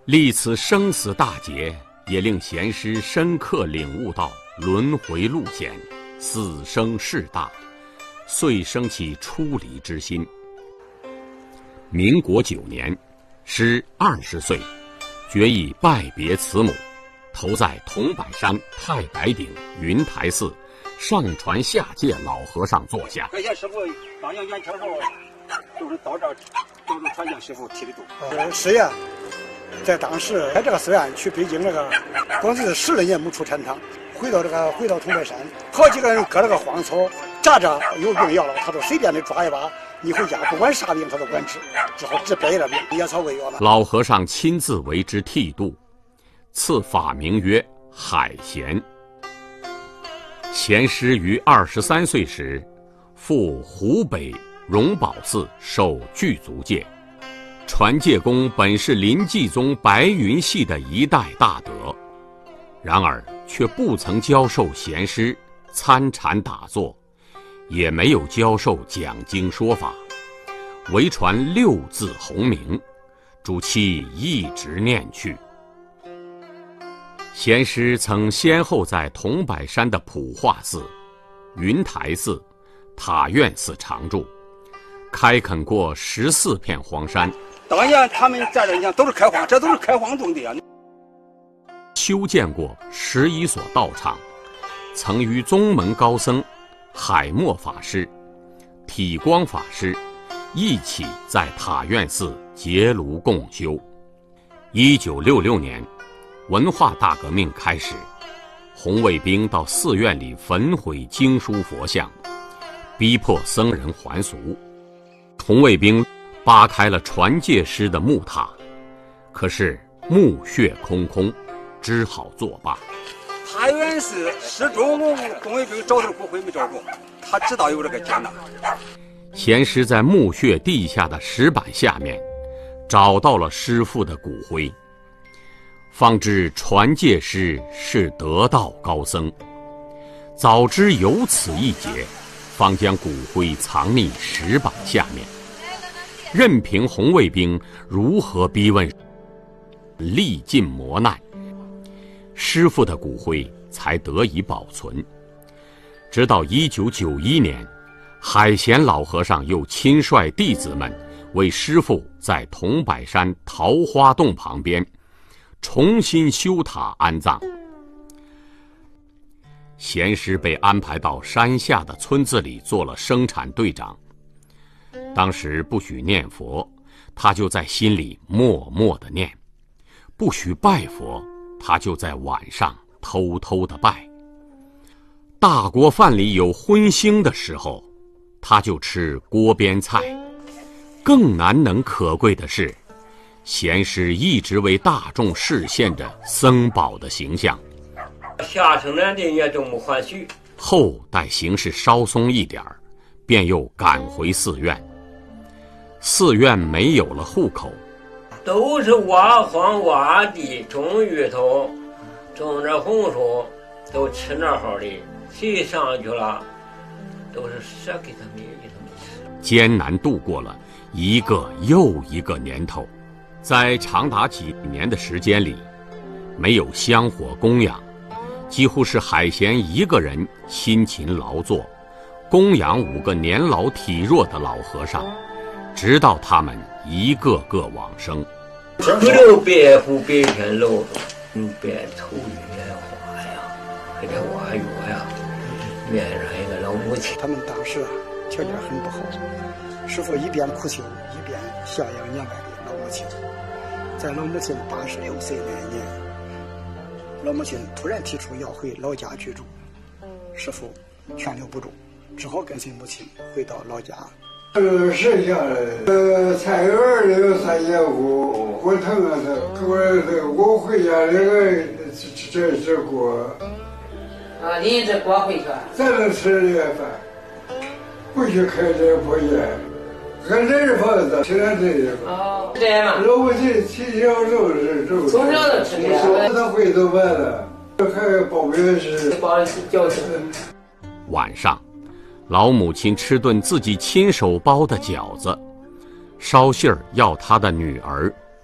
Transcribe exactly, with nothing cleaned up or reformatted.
历此生死大劫，也令贤师深刻领悟到轮回路险，死生事大，遂生起出离之心。民国九年，师二十岁，决意拜别慈母，投在桐柏山太白顶云台寺上传下界老和尚座下。 感谢师傅当年元朝时候，就是到这儿，都是传向师傅提的度。 呃，师爷在当时在这个寺院去北京那个，光是十来年没出禅堂，回到这个回到桐柏山，好几个人割了个荒草，扎着有病要了，他都随便的抓一把，你回家不管啥病他都管治，之后治百了病，野草为药嘛。 老和尚亲自为之剃度，赐法名曰海贤。贤师于二十三岁时，赴湖北荣宝寺受具足戒。传戒公本是临济宗白云系的一代大德，然而却不曾教授贤师参禅打坐，也没有教授讲经说法，唯传六字洪名，主妻一直念去。贤师曾先后在桐柏山的普化寺、云台寺、塔院寺常住，开垦过十四片荒山。 当年他们在这，你看都是开荒，这都是开荒种地啊。 修建过十一所道场，曾与宗门高僧海默法师、体光法师一起在塔院寺结庐共修。一九六六年，文化大革命开始，红卫兵到寺院里焚毁经书佛像，逼迫僧人还俗。红卫兵扒开了传戒师的木塔，可是墓穴空空，只好作罢。 塔院寺始终红卫兵找着骨灰没找着，他知道有这个劫难。 贤师在墓穴地下的石板下面找到了师父的骨灰，方知传戒师是得道高僧，早知有此一劫，方将骨灰藏匿石板下面，任凭红卫兵如何逼问，历尽磨难，师父的骨灰才得以保存。直到一九九一年，海贤老和尚又亲率弟子们为师父在桐柏山桃花洞旁边重新修塔安葬。贤师被安排到山下的村子里做了生产队长。当时不许念佛，他就在心里默默地念；不许拜佛，他就在晚上偷偷地拜。大锅饭里有荤腥的时候，他就吃锅边菜。更难能可贵的是，贤师一直为大众示现着僧宝的形象。 下生来的也都没还许。 后待形势稍松一点儿，便又赶回寺院。寺院没有了户口， 都是挖荒挖地，种芋头，种着红薯，都吃那好的。谁上去了，都是舍给他们给他们吃。 艰难度过了一个又一个年头，在长达几年的时间里，没有香火供养，几乎是海贤一个人辛勤劳作，供养五个年老体弱的老和尚，直到他们一个个往生。 不留白虎白天楼，嗯，白头月花呀，还得挖月呀，面上一个老母亲。 他们当时啊条件很不好，师父一边苦修一边孝养年迈的老母亲。在老母亲八十六岁那一年，老母亲突然提出要回老家居住，师父劝留不住，只好跟随母亲回到老家。 呃，剩下来，呃，菜园里有三节锅，锅腾啊，它我这我回家这个这这锅。 啊，你这锅回去？ 咱能吃这饭，不许开这破烟，俺这是房子，吃俺这个。 哦，这样嘛。 老母亲从小就是这。 从小就吃这个。 他回头完了，还包月是。 包饺子。 晚上。老母亲吃顿自己亲手包的饺子，捎信儿要她的女儿